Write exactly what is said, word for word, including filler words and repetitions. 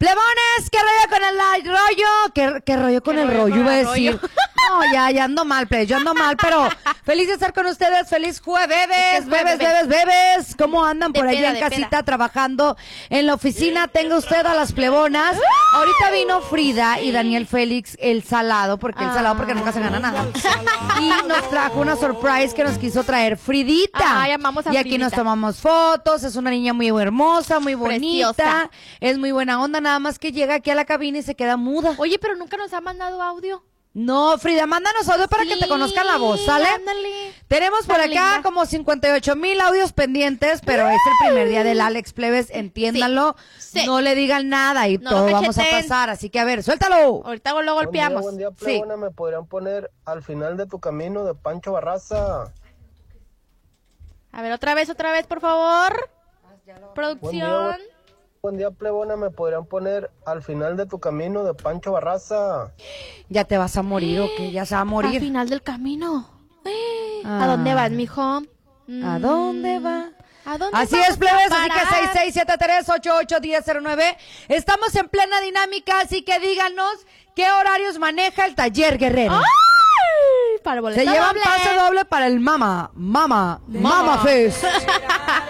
Plebones, ¿qué rollo con el rollo? ¿Qué, qué rollo con ¿Qué el rollo, rollo iba a decir? No, ya, ya ando mal, plebes, yo ando mal, pero feliz de estar con ustedes, feliz jueves, bebes, bebes, bebes, bebes. ¿Cómo andan por allá en casita trabajando en la oficina? Tenga usted a las plebonas. Ahorita vino Frida y Daniel Félix, el salado, porque el salado porque nunca se gana nada. Y nos trajo una surprise que nos quiso traer Fridita. Ay, amamos a y aquí Fridita. nos tomamos fotos, es una niña muy hermosa, muy bonita, Preciosa. Es muy buena onda, nada más que llega aquí a la cabina y se queda muda. Oye, pero nunca nos ha mandado audio. No, Frida, mándanos audio para sí, que te conozcan la voz, ¿sale? Ándale. Tenemos por acá linda. como cincuenta y ocho mil audios pendientes, pero es el primer día del Alex Plebes, entiéndanlo, sí, sí. no le digan nada y no todo vamos a pasar, así que a ver, suéltalo. Ahorita lo golpeamos. Buen día, buen día, plebona, sí. Me podrían poner Al final de tu camino de Pancho Barraza. A ver, otra vez, otra vez, por favor. Producción. Buen día, plebona, me podrían poner Al final de tu camino de Pancho Barraza. Ya te vas a morir o qué, ya se va a morir. Al final del camino. Ah. ¿A dónde vas, mijo? Mm. ¿A dónde va? ¿A dónde así es, plebes, así que seis seis siete tres ocho ocho uno cero cero nueve. Estamos en plena dinámica, así que díganos qué horarios maneja el taller Guerrero. ¡Ay! Para Se llevan doble. pase doble para el Mama, Mama, Mama, Mama Fest.